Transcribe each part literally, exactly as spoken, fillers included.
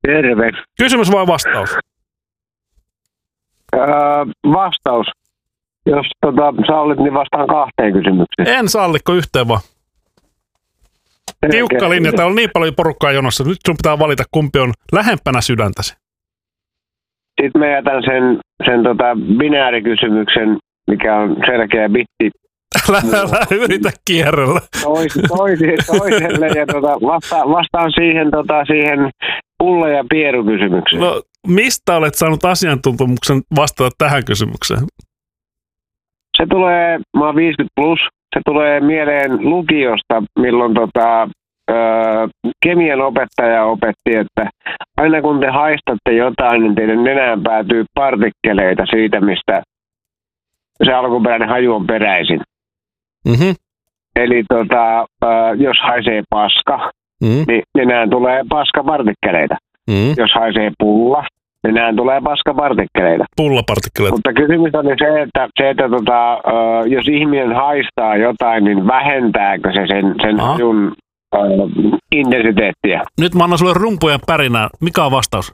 Terve. Kysymys vai vastaus? Öö, vastaus. Jos tota, sallit, niin vastaan kahteen kysymykseen. En sallikko yhteen vaan. Tiukka linja. Täällä on niin paljon porukkaa jonossa. Nyt sun pitää valita, kumpi on lähempänä sydäntäsi. Sitten mä jätän sen, sen tota binäärikysymyksen, mikä on selkeä bitti. Älä, älä yritä kierrellä. Tois, tois, toiselle ja tota, vasta, vastaan siihen, tota, siihen pulla- ja pierukysymykseen. No, mistä olet saanut asiantuntemuksen vastata tähän kysymykseen? Se tulee, mä oon viisikymmentä plus, se tulee mieleen lukiosta, milloin tota, ö, kemian opettaja opetti, että aina kun te haistatte jotain, niin teidän nenään päätyy partikkeleita siitä, mistä se alkuperäinen haju on peräisin. Mm-hmm. Eli tota, ö, jos haisee paska, mm-hmm. niin nenään tulee paskapartikkeleita. Mm-hmm. Jos haisee pulla, nenään tulee paskapartikkeleita. Pullapartikkeleita. Mutta kysymys on se, että, se, että tota, ö, jos ihminen haistaa jotain, niin vähentääkö se sen, sen hajun ö, intensiteettiä? Nyt mä annan sulle rumpujen pärinää. Mikä on vastaus?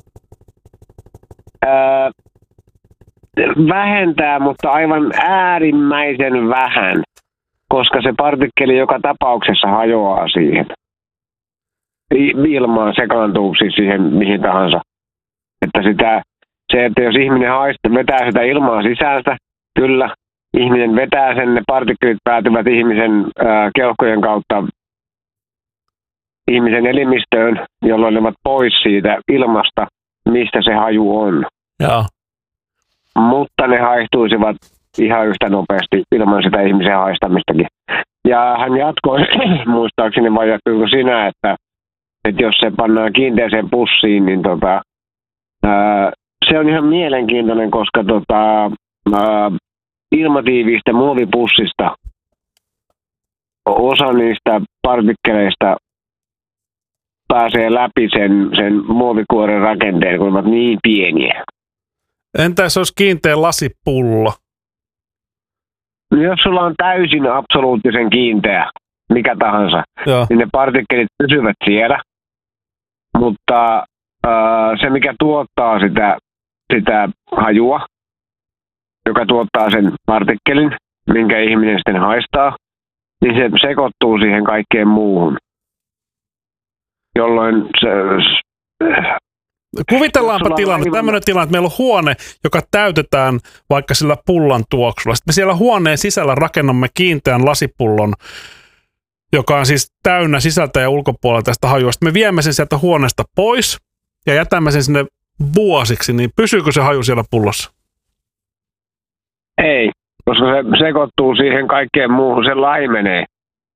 Ö, vähentää, mutta aivan äärimmäisen vähän, koska se partikkeli joka tapauksessa hajoaa siihen. Ilmaan sekaantuu siis siihen mihin tahansa. Että sitä, se, että jos ihminen haistaa, vetää sitä ilmaa sisäänsä, kyllä, ihminen vetää sen, ne partikkelit päätyvät ihmisen ää, keuhkojen kautta ihmisen elimistöön, jolloin ne ovat pois siitä ilmasta, mistä se haju on. Jaa. Mutta ne haihtuisivat ihan yhtä nopeasti ilman sitä ihmisen haistamistakin. Ja hän jatkoi, muistaakseni vai jatkuiko sinä, että, että jos se pannaan kiinteäseen pussiin, niin tota, ää, se on ihan mielenkiintoinen, koska tota, ää, ilmatiiviistä muovipussista osa niistä partikkeleista pääsee läpi sen, sen muovikuoren rakenteen, kun ovat niin pieniä. Entä jos olisi kiinteä lasipullo? No jos sulla on täysin absoluuttisen kiinteä, mikä tahansa, Joo. niin ne partikkelit pysyvät siellä, mutta äh, se mikä tuottaa sitä, sitä hajua, joka tuottaa sen partikkelin, minkä ihminen sitten haistaa, niin se sekoittuu siihen kaikkeen muuhun. Jolloin se... Kuvitellaanpa tilanne, tämmöinen tilanne, että meillä on huone, joka täytetään vaikka sillä pullan tuoksulla. Sitten me siellä huoneen sisällä rakennamme kiinteän lasipullon, joka on siis täynnä sisältä ja ulkopuolelta tästä hajua. Sitten me viemme sen sieltä huoneesta pois ja jätämme sen sinne vuosiksi, niin pysyykö se haju siellä pullossa? Ei, koska se sekoittuu siihen kaikkeen muuhun, se laimenee.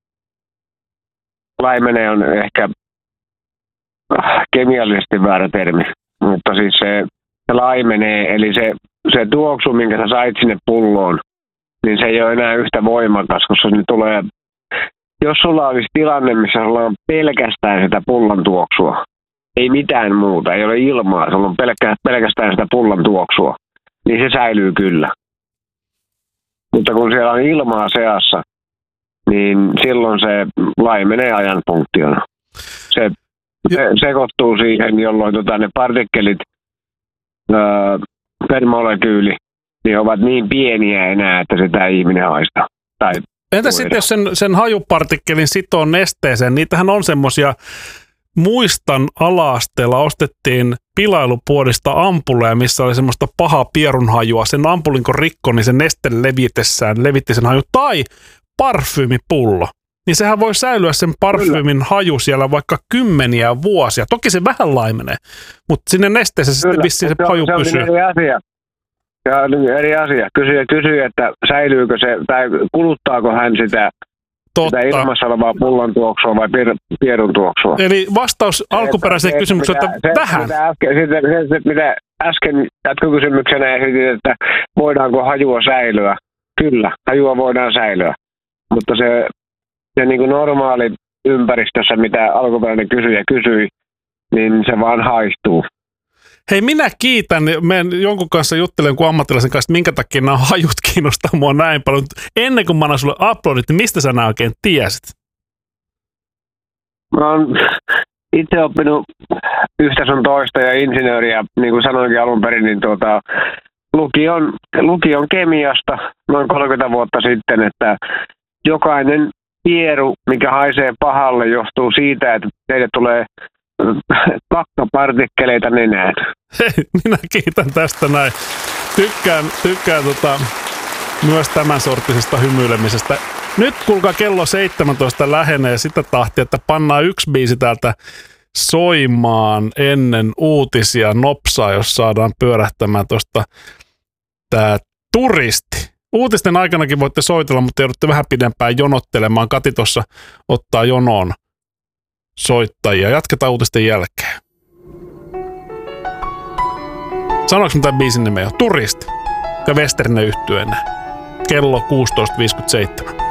Laimenee on ehkä kemiallisesti väärä termi, mutta siis se, se laimenee, eli se, se tuoksu, minkä sä sait sinne pulloon, niin se ei ole enää yhtä voimakas, koska se tulee, jos sulla olisi tilanne, missä sulla on pelkästään sitä pullan tuoksua, ei mitään muuta, ei ole ilmaa, sulla on pelkä, pelkästään sitä pullan tuoksua, niin se säilyy kyllä. Mutta kun siellä on ilmaa seassa, niin silloin se laimenee ajan funktiona. Se Se sekoittuu siihen, jolloin tota, ne partikkelit öö, per molekyyli niin ovat niin pieniä enää, että sitä ei ihminen haista. Tai entä sitten, jos sen, sen hajupartikkelin sitoo nesteeseen? Niitähän on semmoisia, muistan ala-asteella ostettiin pilailupuodista ampulleja, missä oli semmoista pahaa pierunhajua. Sen ampulin kun rikko, niin se neste levitessään levitti sen haju. Tai parfyymipullo. Niin sehän voi säilyä sen parfyymin haju siellä vaikka kymmeniä vuosia. Toki se vähän laimenee, mutta sinne nesteessä sitten vissiin se, se haju se on, pysyy. Se on eri asia. Se on eri asia. Kysyjä kysyy, että säilyykö se, tai kuluttaako hän sitä, sitä ilmassa olevaa pullon tuoksua vai pierun tuoksua. Eli vastaus alkuperäiseen se, kysymykseen, että se, vähän. Mitä äsken, se, se, mitä äsken jatkokysymyksenä esitin, että voidaanko hajua säilyä. Kyllä, hajua voidaan säilyä, mutta se... Se niin kuin normaali ympäristössä, mitä alkuperäinen kysyjä kysyi, niin se vaan haistuu. Hei, minä kiitän. Menen jonkun kanssa juttelen kuin ammattilaisen kanssa, että minkä takia nämä hajut kiinnostaa mua näin paljon. Ennen kuin mä annan sulle uploadit, niin mistä sä nämä oikein tiesit? Mä oon itse oppinut yhtä sun toista ja insinööriä, niin kuin sanoinkin alun perin, niin tuota, lukion, lukion kemiasta noin kolmekymmentä vuotta sitten, että jokainen pieru, mikä haisee pahalle, johtuu siitä, että teille tulee kakkapartikkeleita nenään. Hei, minä kiitän tästä näin. Tykkään, tykkään tota, myös tämän sorttisesta hymyilemisestä. Nyt kuulkaa kello seitsemäntoista lähenee sitä tahtia, että pannaan yksi biisi täältä soimaan ennen uutisia nopsaa, jos saadaan pyörähtämään tuosta tää Turisti. Uutisten aikanakin voitte soitella, mutta joudutte vähän pidempään jonottelemaan. Kati tuossa ottaa jonoon soittajia. Jatketaan uutisten jälkeen. Sanoinko mitä biisin nimeä? Turisti. Ja Westerinen yhtyeenä. Kello kuusitoista viisikymmentäseitsemän.